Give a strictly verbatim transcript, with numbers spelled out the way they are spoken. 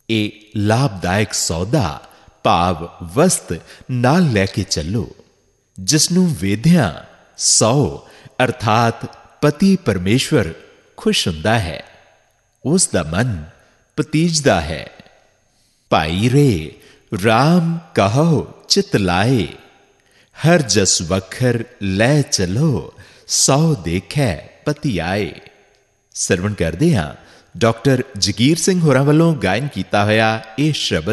ਇਹ ਲਾਭਦਾਇਕ ਸੌਦਾ ਭਾਵ ਵਸਤ ਨਾਲ ਲੈ ਕੇ ਚੱਲੋ, ਜਿਸ ਨੂੰ ਵੇਦਿਆਂ ਸੌ ਅਰਥਾਤ ਪਤੀ ਪਰਮੇਸ਼ਵਰ ਖੁਸ਼ ਹੁੰਦਾ ਹੈ, ਉਸ ਦਾ ਮਨ ਪਤੀਜਦਾ ਹੈ। ਭਾਈ ਰੇ ਰਾਮ ਕਹੋ ਚਿਤ ਲਾਏ, ਹਰ ਜਸ ਵਖਰ ਲੈ ਚਲੋ, ਸੌ ਦੇਖੈ ਪਤੀ ਆਏ। ਸਰਵਣ ਕਰਦੇ ਹਾਂ ਡਾਕਟਰ ਜਗੀਰ ਸਿੰਘ ਹੋਰਾਂ ਵੱਲੋਂ ਗਾਇਨ ਕੀਤਾ ਹੋਇਆ ਇਹ ਸ਼ਬਦ।